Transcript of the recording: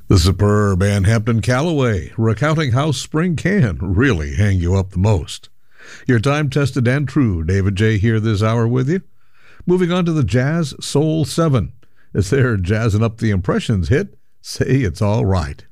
The superb Ann Hampton Callaway, recounting how spring can really hang you up the most. Your time-tested and true David J. here this hour with you. Moving on to the Jazz Soul 7. As they're jazzing up the impressions hit, Say It's All Right.